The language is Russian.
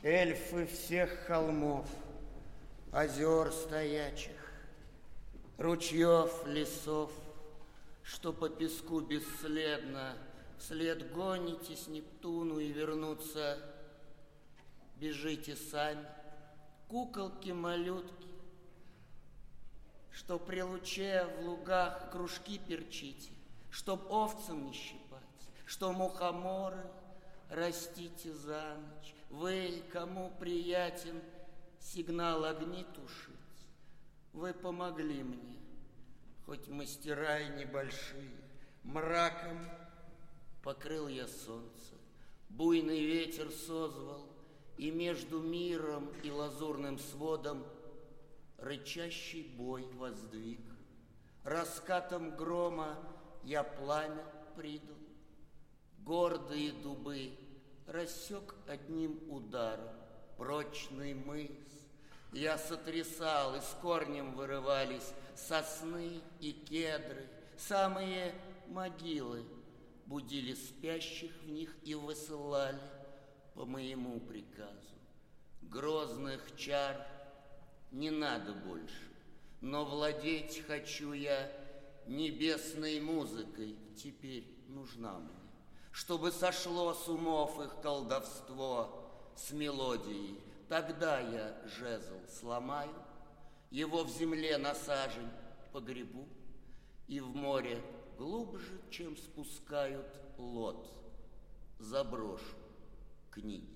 Эльфы всех холмов, озер стоячих, ручьев, лесов, что по песку бесследно вслед гонитесь Нептуну и вернуться бежите сами, куколки-малютки, что при луче в лугах кружки перчите, чтоб овцам не щипать, что мухоморы растите за ночь. Вы, кому приятен сигнал огни тушить, вы помогли мне, хоть мастера и небольшие. Мраком покрыл я солнце, буйный ветер созвал, и между миром и лазурным сводом рычащий бой воздвиг. Раскатом грома я пламя придал, гордые дубы рассек одним ударом. Прочный мыс я сотрясал, и с корнем вырывались сосны и кедры. Самые могилы будили спящих в них и высылали по моему приказу. Грозных чар не надо больше, но владеть хочу я небесной музыкой, теперь нужна мне, чтобы сошло с умов их колдовство с мелодией. Тогда я жезл сломаю, его в земле на сажень погребу, и в море глубже, чем спускают лод, заброшу книги.